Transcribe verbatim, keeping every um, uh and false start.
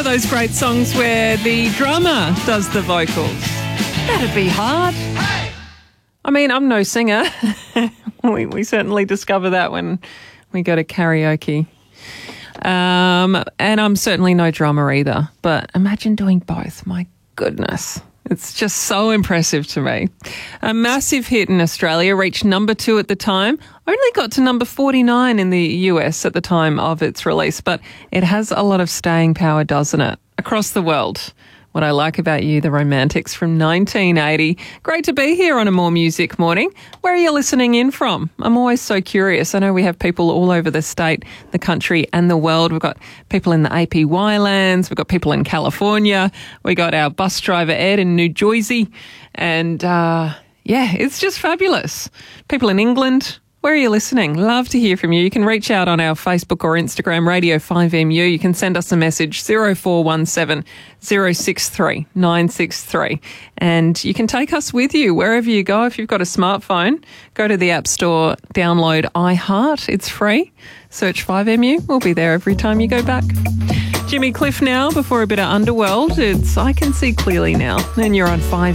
Those great songs where the drummer does the vocals. That'd be hard. I mean, I'm no singer. we, we certainly discover that when we go to karaoke. Um, and I'm certainly no drummer either. But imagine doing both. My goodness. It's just so impressive to me. A massive hit in Australia, reached number two at the time, only got to number forty-nine in the U S at the time of its release, but it has a lot of staying power, doesn't it? Across the world. What I Like About You, the Romantics from nineteen eighty. Great to be here on A More Music Morning. Where are you listening in from? I'm always so curious. I know we have people all over the state, the country and the world. We've got people in the A P Y lands. We've got people in California. We got our bus driver Ed in New Jersey. And uh, yeah, it's just fabulous. People in England. Where are you listening? Love to hear from you. You can reach out on our Facebook or Instagram, Radio five M U. You can send us a message, zero four one seven, zero six three, nine six three. And you can take us with you wherever you go. If you've got a smartphone, go to the App Store, download iHeart. It's free. Search five M U. We'll be there every time you go back. Jimmy Cliff now, before a bit of Underworld. It's I Can See Clearly Now. And you're on five